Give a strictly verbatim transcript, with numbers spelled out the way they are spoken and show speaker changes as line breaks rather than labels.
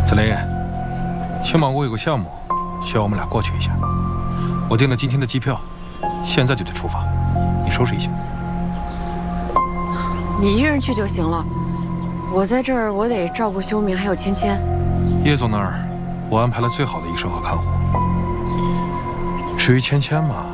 子林，青芒我有个项目，需要我们俩过去一下。我订了今天的机票，现在就得出发，你收拾一下。
你一个人去就行了，我在这儿，我得照顾修明还有芊芊。
叶总那儿，我安排了最好的医生和看护。至于芊芊嘛。